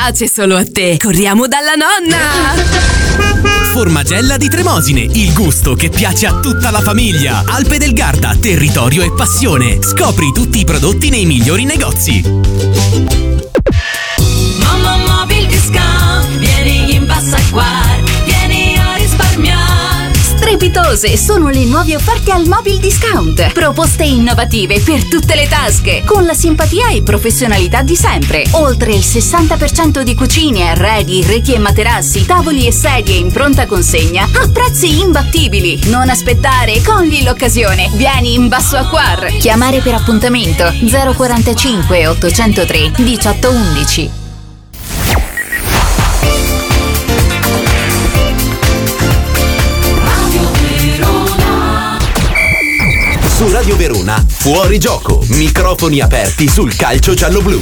piace solo a te. Corriamo dalla nonna! Formagella di Tremosine, il gusto che piace a tutta la famiglia. Alpe del Garda, territorio e passione. Scopri tutti i prodotti nei migliori negozi. Mamma Mobil Discount, vieni in Bassaguar, vieni a risparmiare. Strepitose sono le nuove offerte al Mobil Discount. Proposte innovative per tutte le tasche, con la simpatia e professionalità di sempre. Oltre il 60% di cucine, arredi, reti e materassi, tavoli e sedie in pronta consegna a prezzi imbattibili. Non aspettare, cogli l'occasione. Vieni in Basso Acquar. Chiamare per appuntamento 045 803 1811. Su Radio Verona, Fuori Gioco, microfoni aperti sul calcio giallo-blu.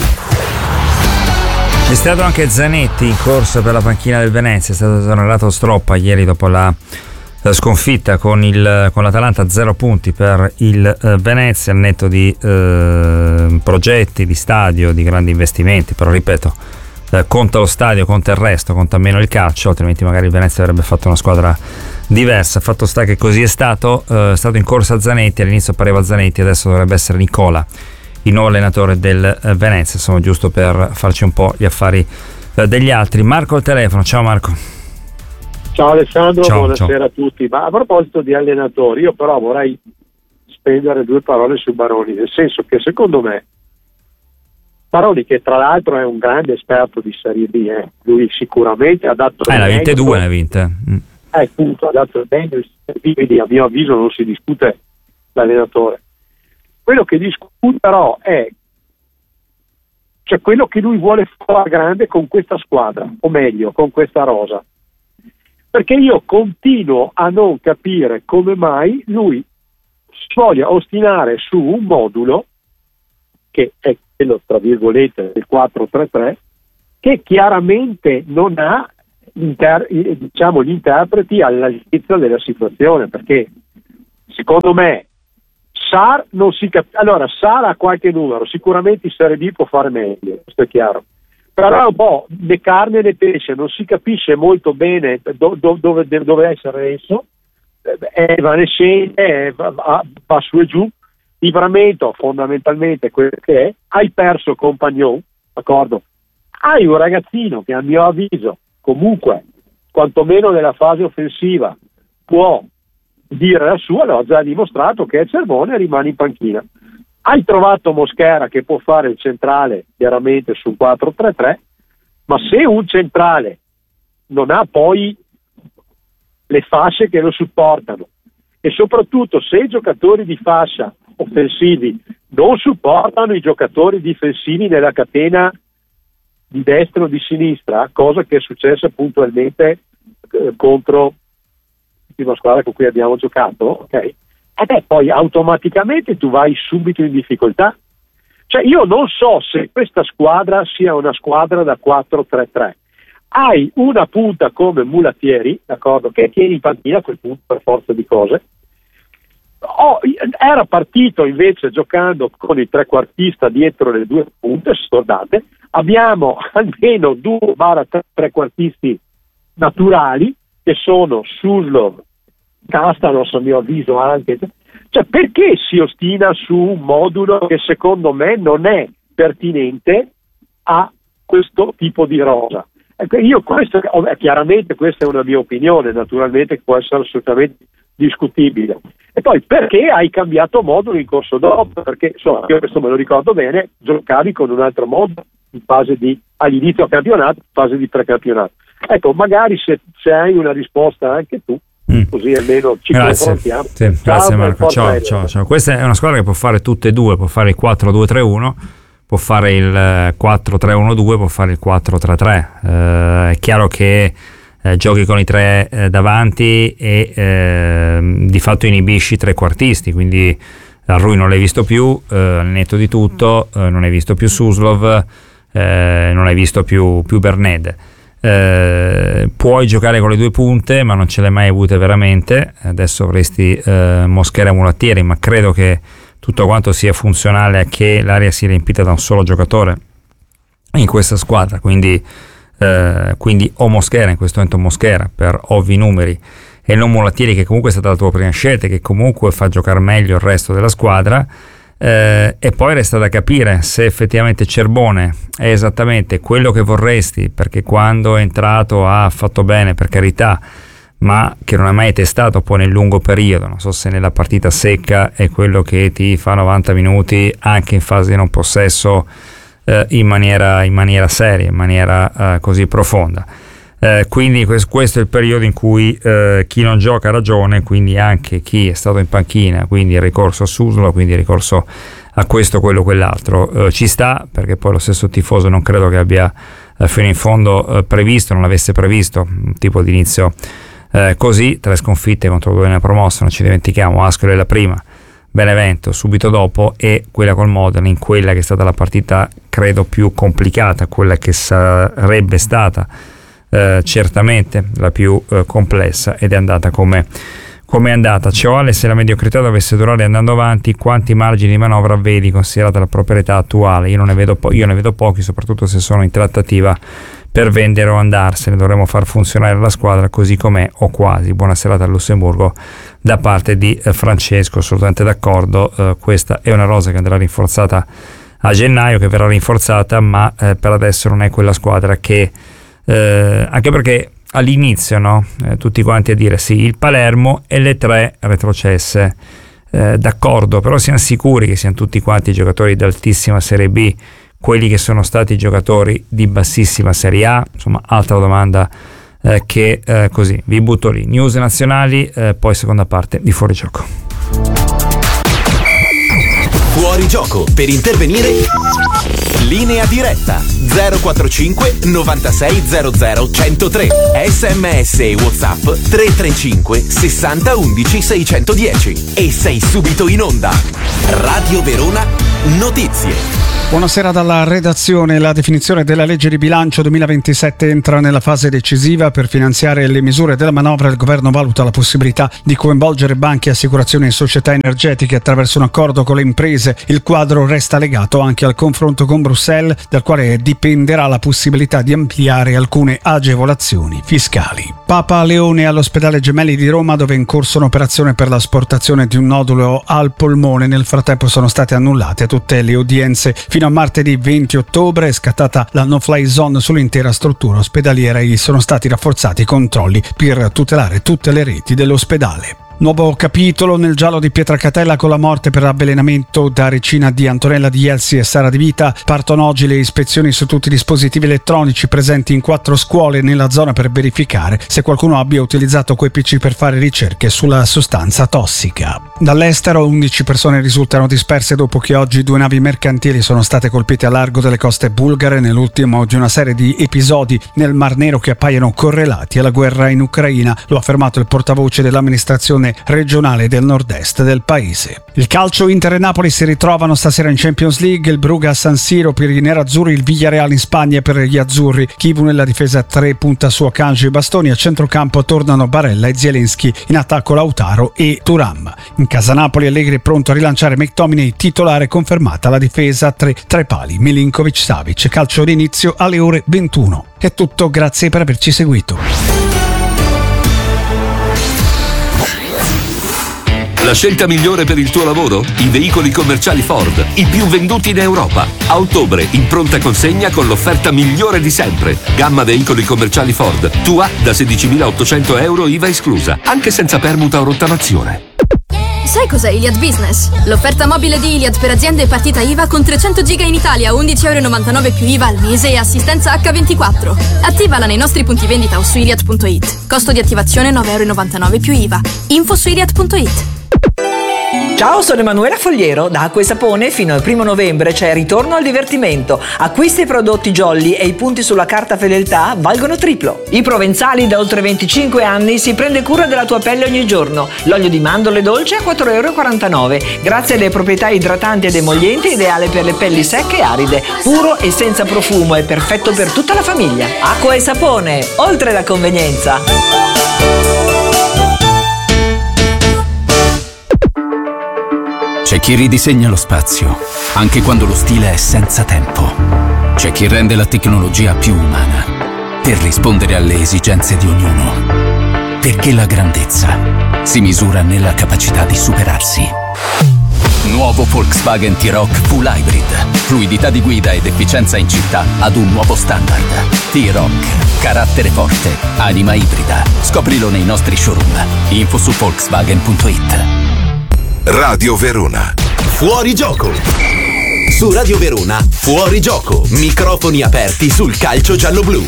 È stato anche Zanetti in corsa per la panchina del Venezia, è stato esonerato Stroppa ieri dopo la sconfitta con l'Atalanta, 0 punti per il Venezia, al netto di progetti, di stadio, di grandi investimenti, però ripeto, conta lo stadio, conta il resto, conta meno il calcio, altrimenti magari il Venezia avrebbe fatto una squadra diversa. Fatto sta che così è stato in corsa Zanetti, all'inizio pareva Zanetti, adesso dovrebbe essere Nicola il nuovo allenatore del Venezia, insomma, giusto per farci un po' gli affari degli altri. Marco al telefono, ciao Marco. Ciao Alessandro, ciao, buonasera ciao a tutti. Ma a proposito di allenatori, io però vorrei spendere 2 parole su Baroni, nel senso che secondo me Baroni, che tra l'altro è un grande esperto di Serie B, lui sicuramente ha dato ne ha vinte 2, ne ha vinte. Appunto, ha dato il meglio, quindi a mio avviso non si discute l'allenatore. Quello che discute però è quello che lui vuole fare grande con questa squadra, o meglio con questa rosa, perché io continuo a non capire come mai lui si voglia ostinare su un modulo che è quello tra virgolette del 4-3-3, che chiaramente non ha gli interpreti all'altezza della situazione, perché secondo me Sarr non si allora Sarr ha qualche numero, sicuramente in Serie B può fare meglio, questo è chiaro, però è un po' né carne né pesce, non si capisce molto bene dove essere esso, è evanescente, va su e giù. Livramento fondamentalmente quello che è. Hai perso Compagnon, d'accordo? Hai un ragazzino che a mio avviso comunque quantomeno nella fase offensiva può dire la sua, l'ho già dimostrato che è Cervone e rimane in panchina. Hai trovato Mosquera che può fare il centrale chiaramente sul 4-3-3, ma se un centrale non ha poi le fasce che lo supportano, e soprattutto se i giocatori di fascia offensivi non supportano i giocatori difensivi nella catena di destra o di sinistra, cosa che è successa puntualmente contro l'ultima squadra con cui abbiamo giocato, ok? Poi automaticamente tu vai subito in difficoltà. Cioè io non so se questa squadra sia una squadra da 4-3-3. Hai una punta come Mulattieri, d'accordo, che tieni in panchina a quel punto per forza di cose. Era partito invece giocando con il trequartista dietro le 2 punte, scordate, abbiamo almeno 2/3 trequartisti naturali che sono Suslov, Castanos a mio avviso anche, cioè perché si ostina su un modulo che secondo me non è pertinente a questo tipo di rosa? Ecco, io questo, chiaramente questa è una mia opinione, naturalmente può essere assolutamente discutibile. E poi perché hai cambiato modulo in corso d'opera? Perché insomma, io questo me lo ricordo bene, giocavi con un altro modulo in fase all'inizio campionato, in fase di precampionato. Ecco, magari se hai una risposta anche tu, così almeno ci confrontiamo. Sì, grazie Marco, ciao. Questa è una squadra che può fare tutte e due, può fare il 4-2-3-1, può fare il 4-3-1-2, può fare il 4-3-3. È chiaro che giochi con i 3 davanti e di fatto inibisci 3 quartisti, quindi a Rui non l'hai visto più, al netto di tutto non hai visto più Suslov, non hai visto più Berned. Puoi giocare con le 2 punte, ma non ce le hai mai avute veramente. Adesso avresti Mosquera e Mulattieri, ma credo che tutto quanto sia funzionale a che l'area sia riempita da un solo giocatore in questa squadra, quindi quindi o Mosquera, in questo momento Mosquera per ovvi numeri, e non Mulattieri, che comunque è stata la tua prima scelta, che comunque fa giocare meglio il resto della squadra, e poi resta da capire se effettivamente Cerbone è esattamente quello che vorresti, perché quando è entrato ha fatto bene, per carità, ma che non è mai testato poi nel lungo periodo. Non so se nella partita secca è quello che ti fa 90 minuti anche in fase di non possesso, in maniera seria, in maniera così profonda. Quindi questo è il periodo in cui chi non gioca ha ragione, quindi anche chi è stato in panchina, quindi il ricorso a Suslo, quindi il ricorso a questo, quello, quell'altro, ci sta, perché poi lo stesso tifoso non credo che abbia fino in fondo previsto, non l'avesse previsto un tipo di inizio così. 3 sconfitte contro 2 nella promossa, non ci dimentichiamo, Ascoli la prima, Benevento subito dopo, e quella col Modena in quella che è stata la partita credo più complicata, quella che sarebbe stata certamente la più complessa, ed è andata come è andata. Cioè, se la mediocrità dovesse durare andando avanti, quanti margini di manovra vedi considerata la proprietà attuale? Io ne vedo pochi, soprattutto se sono in trattativa per vendere o andarsene. Dovremmo far funzionare la squadra così com'è o quasi. Buona serata a Lussemburgo da parte di Francesco, assolutamente d'accordo. Questa è una rosa che andrà rinforzata a gennaio, che verrà rinforzata, ma per adesso non è quella squadra che anche perché all'inizio, no? Tutti quanti a dire sì, il Palermo e le 3 retrocesse, d'accordo, però siamo sicuri che siano tutti quanti giocatori d'altissima Serie B quelli che sono stati giocatori di bassissima Serie A? Insomma, altra domanda che così vi butto lì. News nazionali, poi seconda parte di Fuorigioco. Fuorigioco, per intervenire linea diretta 045 96 00 103, SMS e WhatsApp 335 60 11 610, e sei subito in onda. Radio Verona Notizie. Buonasera dalla redazione. La definizione della legge di bilancio 2027 entra nella fase decisiva. Per finanziare le misure della manovra, il governo valuta la possibilità di coinvolgere banche, assicurazioni e società energetiche attraverso un accordo con le imprese. Il quadro resta legato anche al confronto con Bruxelles, dal quale dipenderà la possibilità di ampliare alcune agevolazioni fiscali. Papa Leone all'ospedale Gemelli di Roma, dove è in corso un'operazione per l'asportazione di un nodulo al polmone. Nel frattempo sono state annullate tutte le udienze. Fino a martedì 20 ottobre è scattata la no-fly zone sull'intera struttura ospedaliera e sono stati rafforzati i controlli per tutelare tutte le reti dell'ospedale. Nuovo capitolo nel giallo di Pietracatella con la morte per avvelenamento da ricina di Antonella Di Elsi e Sara Di Vita. Partono oggi le ispezioni su tutti i dispositivi elettronici presenti in 4 scuole nella zona per verificare se qualcuno abbia utilizzato quei PC per fare ricerche sulla sostanza tossica. Dall'estero 11 persone risultano disperse dopo che oggi 2 navi mercantili sono state colpite a largo delle coste bulgare, nell'ultimo di una serie di episodi nel Mar Nero che appaiono correlati alla guerra in Ucraina. Lo ha affermato il portavoce dell'amministrazione regionale del nord-est del paese. Il calcio, Inter e Napoli si ritrovano stasera in Champions League, il Brugge a San Siro per i nerazzurri, il Villarreal in Spagna per gli azzurri. Chivu nella difesa 3 punta su Akanji e Bastoni, a centrocampo tornano Barella e Zielinski, in attacco Lautaro e Thuram. In casa Napoli Allegri è pronto a rilanciare McTominay, titolare, confermata la difesa 3 tra i pali Milinkovic-Savic. Calcio d'inizio alle ore 21. È tutto, grazie per averci seguito. La scelta migliore per il tuo lavoro? I veicoli commerciali Ford, i più venduti in Europa. A ottobre, in pronta consegna con l'offerta migliore di sempre. Gamma veicoli commerciali Ford, tua da 16.800 euro IVA esclusa, anche senza permuta o rottamazione. Sai cos'è Iliad Business? L'offerta mobile di Iliad per aziende e partita IVA con 300 giga in Italia, 11,99 € più IVA al mese e assistenza H24. Attivala nei nostri punti vendita o su iliad.it. Costo di attivazione 9,99 € più IVA. Info su iliad.it. Ciao, sono Emanuela Fogliero. Da Acqua e Sapone fino al 1 novembre c'è Ritorno al divertimento. Acquisti i prodotti Jolly e i punti sulla carta fedeltà valgono triplo. I Provenzali da oltre 25 anni si prende cura della tua pelle ogni giorno. L'olio di mandorle dolce a 4,49 €. Grazie alle proprietà idratanti ed emollienti, ideale per le pelli secche e aride. Puro e senza profumo, è perfetto per tutta la famiglia. Acqua e Sapone, oltre la convenienza. C'è chi ridisegna lo spazio, anche quando lo stile è senza tempo. C'è chi rende la tecnologia più umana. per rispondere alle esigenze di ognuno. Perché la grandezza si misura nella capacità di superarsi. Nuovo Volkswagen T-Roc Full Hybrid. Fluidità di guida ed efficienza in città ad un nuovo standard. T-Roc. Carattere forte. Anima ibrida. Scoprilo nei nostri showroom. Info su Volkswagen.it. Radio Verona. Fuori gioco. Su Radio Verona, Fuori gioco. Microfoni aperti sul calcio giallo-blu.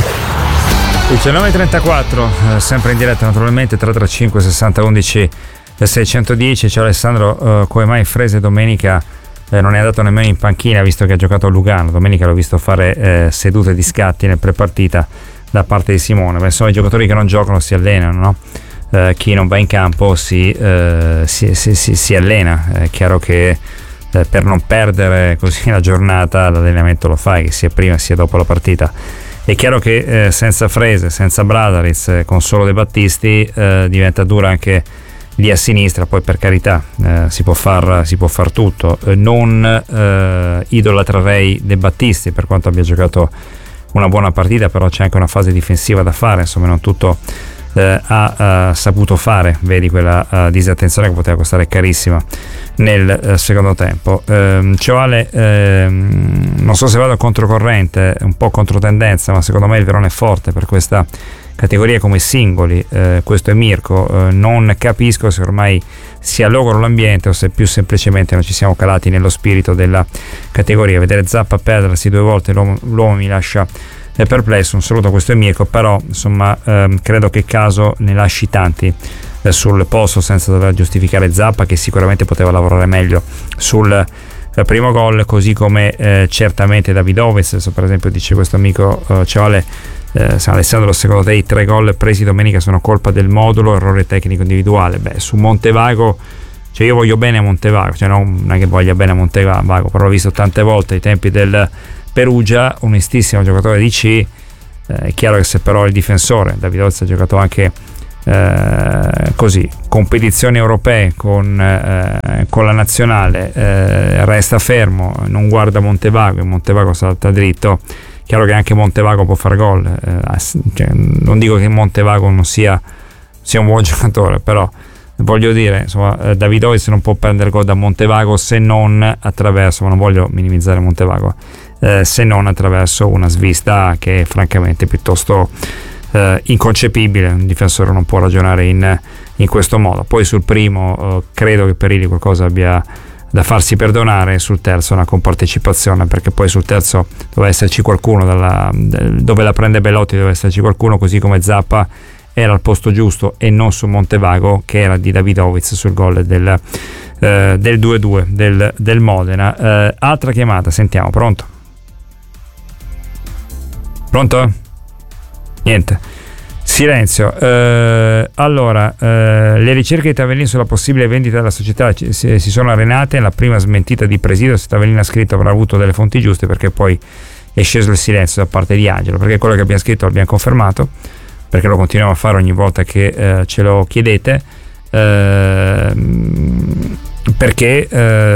19:34, sempre in diretta naturalmente, 335 60 11 610. Ciao Alessandro, come mai Frese domenica non è andato nemmeno in panchina, visto che ha giocato a Lugano? Domenica l'ho visto fare sedute di scatti nel prepartita da parte di Simone. Beh, insomma, i giocatori che non giocano si allenano, no? Chi non va in campo si allena. È chiaro che per non perdere così la giornata l'allenamento lo fai, che sia prima sia dopo la partita. È chiaro che senza Frese, senza Bradariz, con solo De Battisti diventa dura anche lì a sinistra. Poi per carità si può far tutto. Non idolatrerei De Battisti per quanto abbia giocato una buona partita, però c'è anche una fase difensiva da fare, insomma non tutto ha saputo fare. Vedi quella disattenzione che poteva costare carissima nel secondo tempo. Cioale, non so se vado controcorrente, un po' controtendenza, ma secondo me il Verona è forte per questa categoria come singoli. Questo è Mirko. Non capisco se ormai sia logoro l'ambiente o se più semplicemente non ci siamo calati nello spirito della categoria. Vedere Zappa perdersi 2 volte l'uomo mi lascia perplesso. Un saluto, questo è Mirko, però insomma credo che Caso ne lasci tanti sul posto senza dover giustificare Zappa, che sicuramente poteva lavorare meglio sul primo gol, così come certamente Davidovic. Adesso per esempio dice questo amico Ciale, Alessandro, secondo te i 3 gol presi domenica sono colpa del modulo, errore tecnico individuale? Beh, su Montevago, cioè io voglio bene a Montevago, cioè non è che voglia bene a Montevago, però l'ho visto tante volte ai tempi del Perugia, onestissimo giocatore di C. È chiaro che se però il difensore Davidovic ha giocato anche così competizioni europee con la nazionale, resta fermo, non guarda Montevago e Montevago salta dritto, chiaro che anche Montevago può fare gol. Cioè, non dico che Montevago non sia un buon giocatore, però voglio dire, insomma, Davidovic non può prendere gol da Montevago se non attraverso, ma non voglio minimizzare Montevago, se non attraverso una svista che è francamente piuttosto inconcepibile. Un difensore non può ragionare in questo modo. Poi sul primo credo che Perilli qualcosa abbia da farsi perdonare, sul terzo una compartecipazione, perché poi sul terzo doveva esserci qualcuno dove la prende Belotti, doveva esserci qualcuno, così come Zappa era al posto giusto e non su Montevago, che era di Davidovic sul gol del 2-2 del Modena. Altra chiamata, sentiamo. Pronto? Niente, silenzio. Allora, le ricerche di Tavellin sulla possibile vendita della società si sono arenate. La prima smentita di Presidio, se Tavellin ha scritto avrà avuto delle fonti giuste, perché poi è sceso il silenzio da parte di Angelo, perché quello che abbiamo scritto l'abbiamo confermato, perché lo continuiamo a fare ogni volta che ce lo chiedete, perché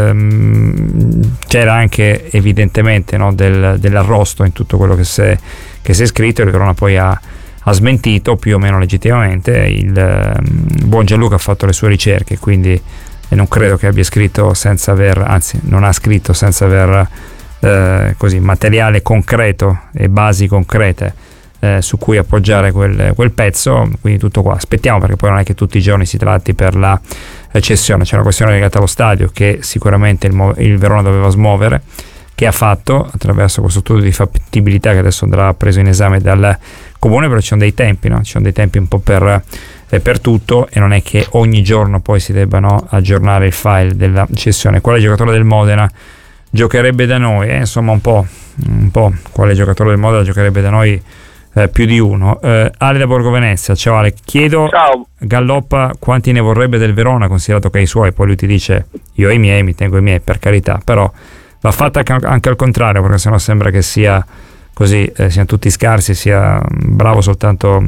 c'era anche evidentemente, no, dell'arrosto in tutto quello che si è scritto. Il Verona poi ha smentito più o meno legittimamente. Il buon Gianluca ha fatto le sue ricerche, quindi non credo che abbia scritto senza aver, anzi non ha scritto senza aver così materiale concreto e basi concrete su cui appoggiare quel pezzo. Quindi tutto qua, aspettiamo, perché poi non è che tutti i giorni si tratti per la cessione. C'è una questione legata allo stadio che sicuramente il Verona doveva smuovere, che ha fatto attraverso questo studio di fattibilità che adesso andrà preso in esame dal comune, però ci sono dei tempi, no? Ci sono dei tempi un po' per tutto, e non è che ogni giorno poi si debbano aggiornare il file della cessione. Quale giocatore del Modena giocherebbe da noi? Insomma un po' quale giocatore del Modena giocherebbe da noi? Più di uno. Ale da Borgo Venezia. Ciao Ale, chiedo, ciao. Galloppa quanti ne vorrebbe del Verona, considerato che ha i suoi? Poi lui ti dice io ho i miei, mi tengo i miei, per carità, però va fatta anche al contrario, perché sennò sembra che sia così, siano tutti scarsi, sia bravo soltanto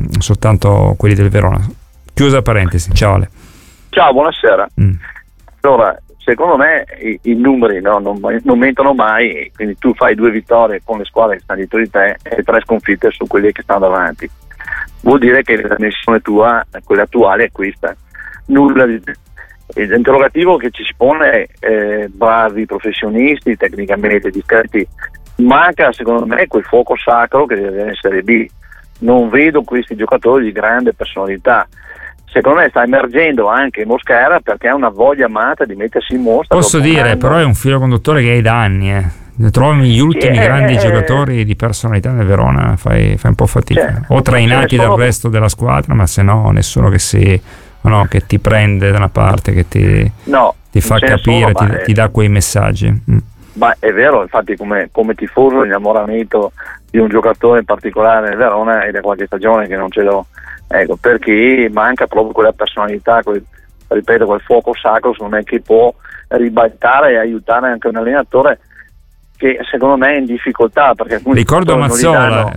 quelli del Verona. Chiusa parentesi. Ciao Ale. Ciao, buonasera. Allora, secondo me i numeri non mentono mai, quindi tu fai 2 vittorie con le squadre che stanno dietro di te e 3 sconfitte su quelli che stanno davanti. Vuol dire che la missione tua, quella attuale, è questa. Nulla di... L'interrogativo che ci si pone è bravi professionisti, tecnicamente discreti. Manca secondo me quel fuoco sacro che deve avere in Serie B. Non vedo questi giocatori di grande personalità. Secondo me sta emergendo anche Mosquera perché ha una voglia matta di mettersi in mostra. Posso dire, però è un filo conduttore che hai da anni. Trovi gli ultimi grandi giocatori di personalità nel Verona, fai un po' fatica. O trainati dal resto della squadra, ma se no nessuno che ti prende da una parte, che ti fa capire, ti dà quei messaggi. Ma è vero, infatti come tifoso l'innamoramento di un giocatore in particolare nel Verona è da qualche stagione che non ce l'ho, ecco, perché manca proprio quella personalità, quel fuoco sacro, secondo me, che può ribaltare e aiutare anche un allenatore che secondo me è in difficoltà, perché ricordo Mazzola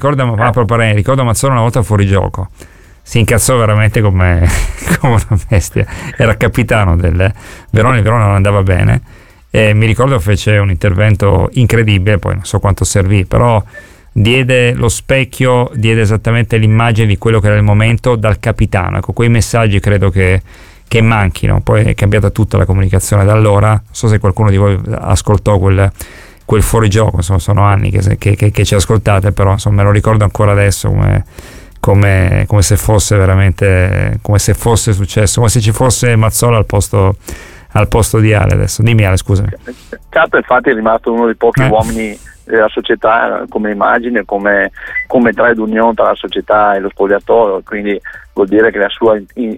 una volta fuori gioco si incazzò veramente come una bestia, era capitano del Verona, il Verona non andava bene. Mi ricordo fece un intervento incredibile, poi non so quanto servì, però diede lo specchio, diede esattamente l'immagine di quello che era il momento dal capitano. Ecco, quei messaggi credo che manchino. Poi è cambiata tutta la comunicazione da allora. Non so se qualcuno di voi ascoltò quel fuorigioco, insomma, sono anni che ci ascoltate, però insomma me lo ricordo ancora adesso come se fosse veramente, come se fosse successo, come se ci fosse Mazzola al posto di Ale adesso. Dimmi Ale, scusami. Certo, infatti è rimasto uno dei pochi uomini della società come immagine, come trade union tra la società e lo spogliatoio, quindi vuol dire che la sua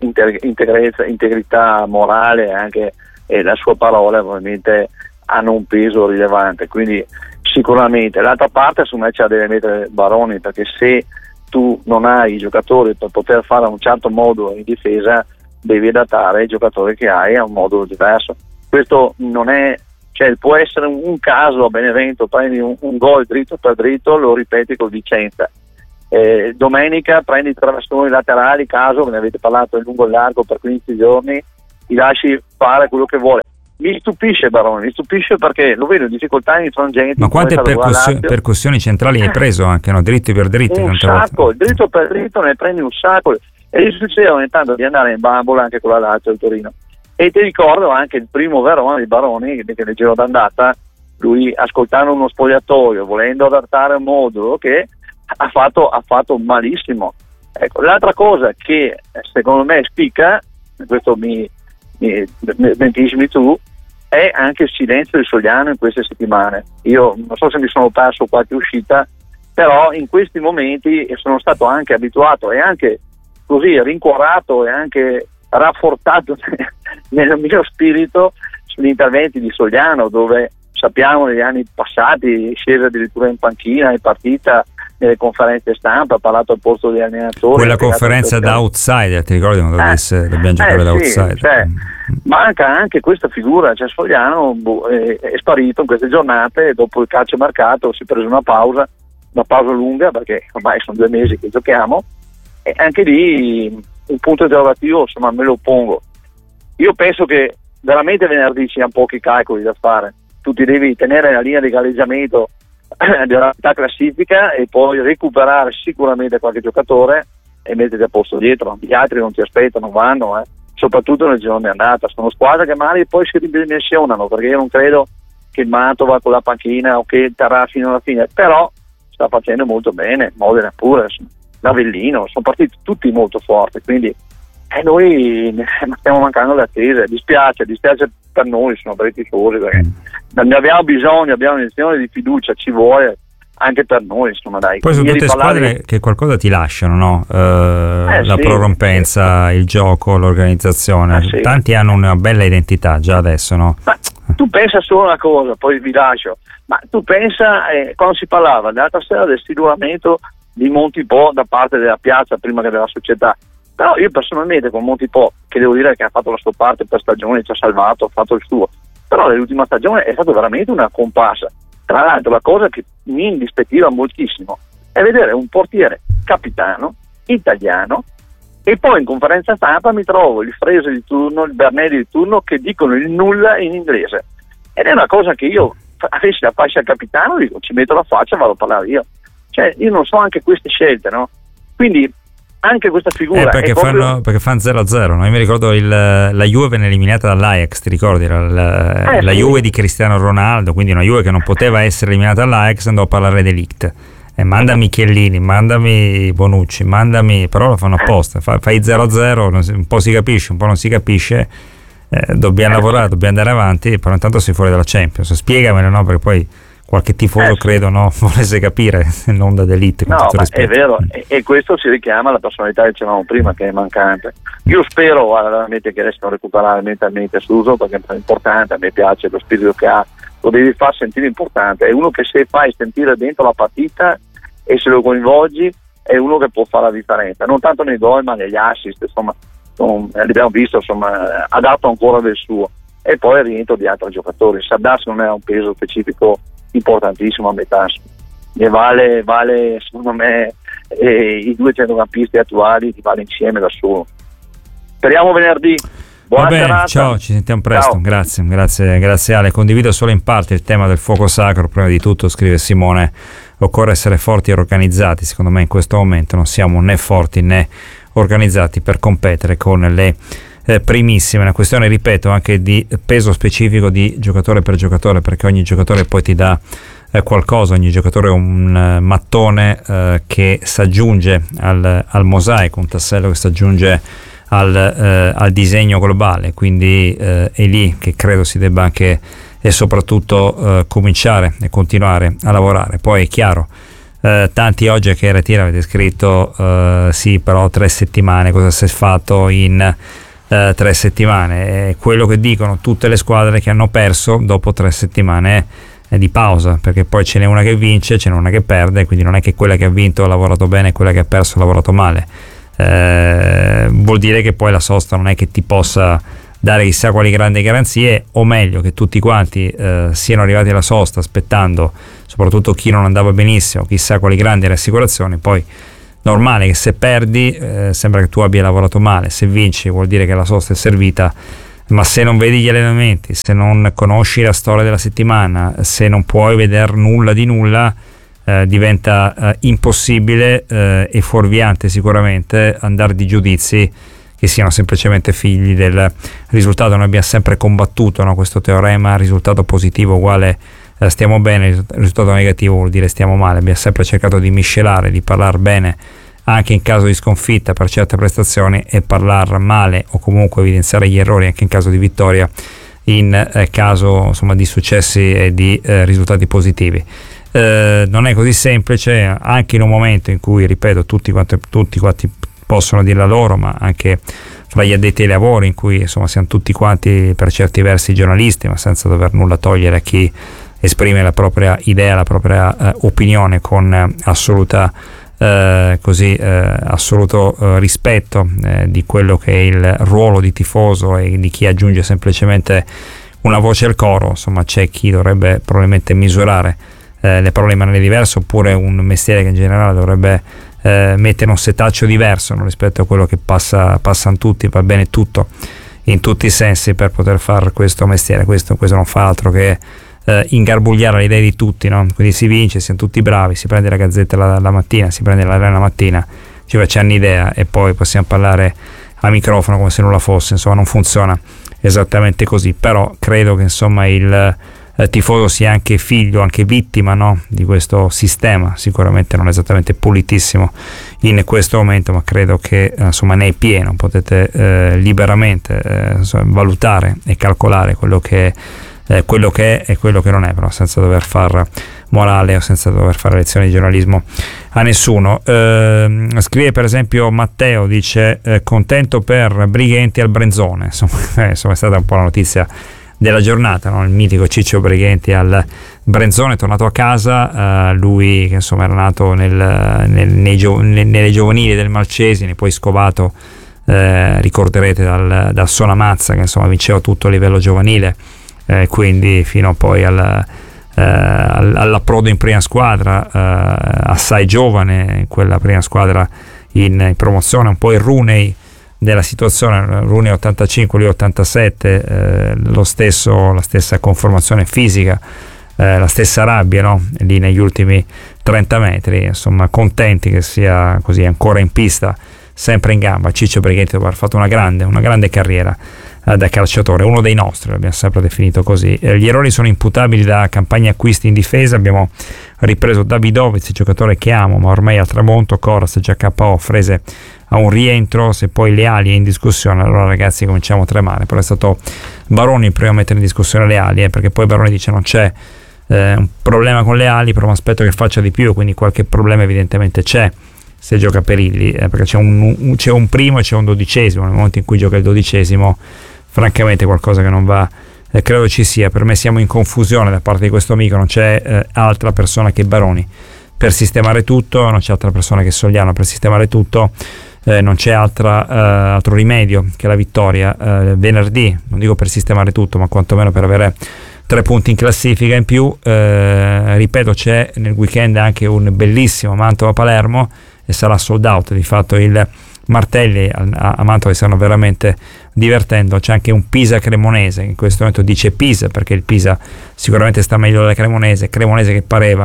integrità morale anche e la sua parola ovviamente hanno un peso rilevante, quindi sicuramente. L'altra parte secondo me ce la deve mettere Baroni, perché se tu non hai i giocatori per poter fare a un certo modo in difesa, devi adattare i giocatori che hai a un modo diverso. Questo non è, cioè può essere un caso a Benevento, prendi un gol dritto per dritto, lo ripeti con Vicenza. Domenica prendi 3 bastoni laterali, caso, ve ne avete parlato in lungo e largo per 15 giorni, ti lasci fare quello che vuole. Mi stupisce Baroni, perché lo vedo in difficoltà in frangenti. Ma quante percussioni centrali hai preso anche, no? Dritti per dritti? Un sacco, il dritto per dritto ne prendi un sacco. E gli succede ogni tanto di andare in bambola anche con la Lazio del Torino. E ti ricordo anche il primo Verona di Baroni, che leggevo d'andata, lui ascoltando uno spogliatoio, volendo adattare un modulo, che ha fatto malissimo. Ecco, l'altra cosa che secondo me spicca, questo mi smentisci tu, è anche il silenzio di Sogliano in queste settimane. Io non so se mi sono perso qualche uscita, però in questi momenti sono stato anche abituato e anche così rincuorato e anche rafforzato nel mio spirito sugli interventi di Sogliano, dove sappiamo negli anni passati è sceso addirittura in panchina, in partita, nelle conferenze stampa, ha parlato al posto degli allenatori. Quella conferenza da outsider, ti ricordi quando dobbiamo giocare da outsider? Cioè, manca anche questa figura, cioè Sogliano è sparito in queste giornate, dopo il calciomercato si è preso una pausa lunga, perché ormai sono 2 mesi che giochiamo, e anche lì un punto interrogativo insomma me lo pongo. Io penso che veramente venerdì ci siano pochi calcoli da fare, tu ti devi tenere la linea di galleggiamento della classifica e poi recuperare sicuramente qualche giocatore e metterti a posto dietro. Gli altri non ti aspettano, vanno, soprattutto nel girone di andata. Sono squadre che magari poi si ridimensionano, perché io non credo che il Mantova con la panchina o che terrà fino alla fine, però sta facendo molto bene, Modena pure, l'Avellino, sono partiti tutti molto forti, quindi noi stiamo mancando le attese. Dispiace per noi, sono per i tifosi, perché ne abbiamo bisogno, abbiamo un'iniezione di fiducia, ci vuole anche per noi, insomma, dai. Poi sono tutte squadre che qualcosa ti lasciano, no? La prorompenza, il gioco, l'organizzazione. Tanti hanno una bella identità già adesso, no? Ma tu pensa solo una cosa, poi vi lascio, ma tu pensa quando si parlava l'altra sera del siluramento di Montipò da parte della piazza prima che della società. Però io personalmente con Montipò, che devo dire che ha fatto la sua parte per stagione, ci ha salvato, ha fatto il suo, però nell'ultima stagione è stato veramente una comparsa. Tra l'altro la cosa che mi indispettiva moltissimo è vedere un portiere capitano, italiano, E poi in conferenza stampa mi trovo il Frese di turno, il Bernelli di turno che dicono il nulla in inglese. Ed è una cosa che io, avessi la fascia capitano, dico, ci metto la faccia e vado a parlare io. Cioè, io non so anche queste scelte, no? Quindi anche questa figura perché, è proprio... perché fanno 0-0, no? Io mi ricordo la Juve venne eliminata dall'Ajax, ti ricordi? Era la sì. Juve di Cristiano Ronaldo, quindi una Juve che non poteva essere eliminata dall'Ajax, andò a parlare di Ligt. Mandami Chiellini, mandami Bonucci, però lo fanno apposta. Fai 0-0, un po' si capisce, un po' non si capisce. Dobbiamo lavorare, dobbiamo andare avanti, però intanto sei fuori dalla Champions. Spiegamelo, no? Perché poi qualche tifoso credo volesse capire l'onda d'elite. No, ma è vero, e questo si richiama alla personalità che dicevamo prima, che è mancante. Io spero veramente che riescano a recuperare mentalmente Suso, perché è importante, a me piace lo spirito che ha, lo devi far sentire importante. È uno che se fai sentire dentro la partita e se lo coinvolgi è uno che può fare la differenza, non tanto nei gol ma negli assist, insomma l'abbiamo visto, insomma ha dato ancora del suo. E poi il rientro di altri giocatori. Sardas non è un peso specifico importantissimo a metà, e vale secondo me i due centrocampisti attuali li vale insieme da solo. Speriamo venerdì. Buona serata. Ciao, ci sentiamo presto. Ciao. Grazie Ale. Condivido solo in parte il tema del fuoco sacro. Prima di tutto, scrive Simone, occorre essere forti e organizzati. Secondo me in questo momento non siamo né forti né organizzati per competere con le primissime. Una questione, ripeto, anche di peso specifico di giocatore per giocatore, perché ogni giocatore poi ti dà qualcosa, ogni giocatore è un mattone che si aggiunge al mosaico, un tassello che si aggiunge al disegno globale, quindi è lì che credo si debba anche e soprattutto cominciare e continuare a lavorare. Poi è chiaro, tanti oggi che Retira avete scritto sì, però 3 settimane, cosa si è fatto in 3 settimane? È quello che dicono tutte le squadre che hanno perso dopo 3 settimane di pausa, perché poi ce n'è una che vince, ce n'è una che perde, quindi non è che quella che ha vinto ha lavorato bene e quella che ha perso ha lavorato male. Vuol dire che poi la sosta non è che ti possa dare chissà quali grandi garanzie, o meglio che tutti quanti siano arrivati alla sosta aspettando, soprattutto chi non andava benissimo, chissà quali grandi rassicurazioni. Poi normale che se perdi sembra che tu abbia lavorato male, se vinci vuol dire che la sosta è servita, ma se non vedi gli allenamenti, se non conosci la storia della settimana, se non puoi vedere nulla di nulla, diventa impossibile e fuorviante sicuramente andare di giudizi che siano semplicemente figli del risultato. Noi abbiamo sempre combattuto, no, questo teorema: risultato positivo uguale stiamo bene, risultato negativo vuol dire stiamo male. Abbiamo sempre cercato di miscelare, di parlare bene anche in caso di sconfitta per certe prestazioni e parlare male o comunque evidenziare gli errori anche in caso di vittoria, in caso insomma di successi e di risultati positivi. Non è così semplice, anche in un momento in cui, ripeto, tutti quanti possono dire la loro, ma anche fra gli addetti ai lavori, in cui insomma siamo tutti quanti per certi versi giornalisti, ma senza dover nulla togliere a chi esprime la propria idea, la propria opinione con assoluto rispetto di quello che è il ruolo di tifoso e di chi aggiunge semplicemente una voce al coro. Insomma, c'è chi dovrebbe probabilmente misurare le parole in maniera diversa, oppure un mestiere che in generale dovrebbe mettere un setaccio diverso, no, rispetto a quello che passano tutti, va bene tutto in tutti i sensi per poter fare questo mestiere. Questo non fa altro che ingarbugliare le idee di tutti, no? Quindi si vince, siamo tutti bravi, si prende la gazzetta la mattina, si prende l'Arena la mattina, ci facciamo un'idea e poi possiamo parlare a microfono come se nulla fosse. Insomma, non funziona esattamente così, però credo che insomma il tifoso sia anche figlio, anche vittima, no, di questo sistema, sicuramente non esattamente pulitissimo in questo momento, ma credo che insomma ne è pieno. Potete liberamente valutare e calcolare quello che è e quello che non è, però senza dover far morale o senza dover fare lezioni di giornalismo a nessuno. Scrive per esempio Matteo, dice contento per Brighenti al Brenzone, insomma è stata un po' la notizia della giornata, no? Il mitico Ciccio Brighenti al Brenzone è tornato a casa, lui che insomma era nato nelle giovanili del Malcesine, poi scovato, ricorderete, dal Sonamazza, che insomma vinceva tutto a livello giovanile, quindi fino poi all'approdo in prima squadra, assai giovane in quella prima squadra in promozione, un po' il Rooney della situazione, Rooney 85, lui 87, la stessa conformazione fisica, la stessa rabbia, no? Lì negli ultimi 30 metri, insomma contenti che sia così ancora in pista, sempre in gamba. Ciccio Brighetti dopo aver fatto una grande carriera da calciatore, uno dei nostri, l'abbiamo sempre definito così. Gli errori sono imputabili da campagne acquisti in difesa, abbiamo ripreso Davidovic, giocatore che amo ma ormai al tramonto, Coras già KO, Frese a un rientro, se poi Leali è in discussione allora ragazzi cominciamo a tremare. Però è stato Baroni il primo a mettere in discussione Leali, perché poi Baroni dice non c'è un problema con Leali, però mi aspetto che faccia di più, quindi qualche problema evidentemente c'è se gioca Perilli, perché c'è un primo e c'è un dodicesimo. Nel momento in cui gioca il dodicesimo francamente qualcosa che non va, credo ci sia. Per me siamo in confusione da parte di questo amico, non c'è altra persona che Baroni per sistemare tutto, non c'è altra persona che Sogliano per sistemare tutto, non c'è altro rimedio che la vittoria venerdì, non dico per sistemare tutto ma quantomeno per avere 3 punti in classifica in più. Ripeto, c'è nel weekend anche un bellissimo Mantova-Palermo e sarà sold out, di fatto il Martelli a Mantova si stanno veramente divertendo. C'è anche un Pisa-Cremonese, in questo momento dice Pisa perché il Pisa sicuramente sta meglio della Cremonese che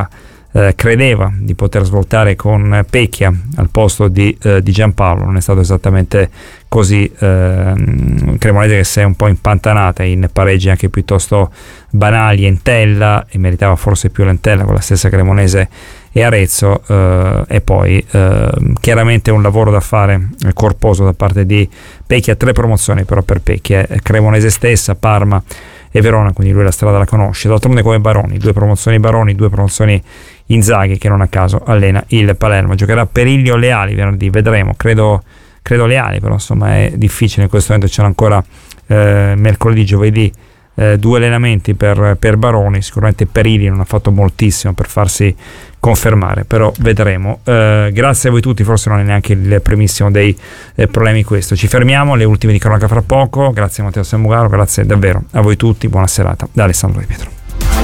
credeva di poter svoltare con Pecchia al posto di Giampaolo, non è stato esattamente così. Cremonese che si è un po' impantanata in pareggi anche piuttosto banali, Entella, e meritava forse più l'Entella con la stessa Cremonese e Arezzo, e poi chiaramente un lavoro da fare corposo da parte di Pecchia. 3 promozioni però per Pecchia, Cremonese stessa, Parma e Verona, quindi lui la strada la conosce. D'altronde come Baroni, 2 promozioni Baroni, 2 promozioni Inzaghi, che non a caso allena il Palermo. Giocherà Perilli o Leali venerdì, vedremo, credo Leali, però insomma è difficile in questo momento. C'erano ancora mercoledì, giovedì 2 allenamenti per Baroni. Sicuramente Perilli non ha fatto moltissimo per farsi confermare, però vedremo. Grazie a voi tutti, forse non è neanche il primissimo dei problemi questo. Ci fermiamo, le ultime di cronaca fra poco. Grazie a Matteo Samugaro, grazie davvero a voi tutti, buona serata da Alessandro Di Pietro.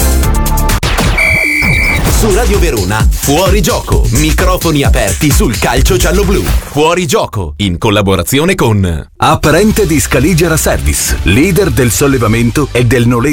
Su Radio Verona, Fuori Gioco, microfoni aperti sul calcio giallo-blu. Fuori Gioco, in collaborazione con Apparente di Scaligera Service, leader del sollevamento e del noleggio